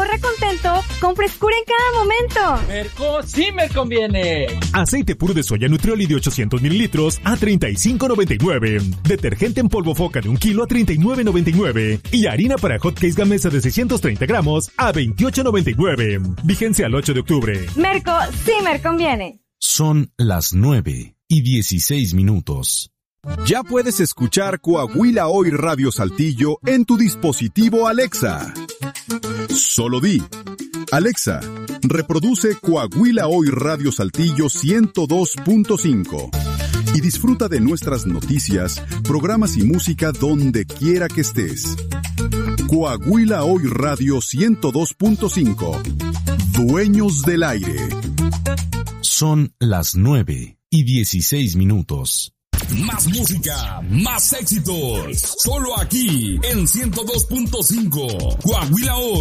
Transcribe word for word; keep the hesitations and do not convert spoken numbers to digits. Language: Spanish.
ahorra contento con frescura en cada momento. Merco sí me conviene. Aceite puro de soya Nutrioli de ochocientos mililitros a treinta y cinco noventa y nueve. Detergente en polvo Foca de un kilo a treinta y nueve noventa y nueve. Y harina para hotcakes Gamesa de seiscientos treinta gramos a veintiocho noventa y nueve. Vigencia al ocho de octubre. Merco sí me conviene. Son las nueve y dieciséis minutos. Ya puedes escuchar Coahuila Hoy Radio Saltillo en tu dispositivo Alexa. Solo di: Alexa, reproduce Coahuila Hoy Radio Saltillo ciento dos punto cinco y disfruta de nuestras noticias, programas y música donde quiera que estés. Coahuila Hoy Radio ciento dos punto cinco. Dueños del aire. Son las nueve y dieciséis minutos. Más música, más éxitos. Solo aquí en ciento dos punto cinco. Coahuila Hoy.